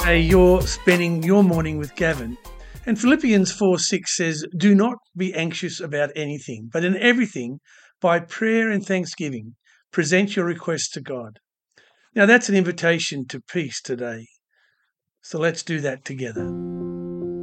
say you're spending your morning with Gavin. And Philippians 4:6 says, "Do not be anxious about anything, but in everything, by prayer and thanksgiving, present your requests to God." Now that's an invitation to peace today. So let's do that together.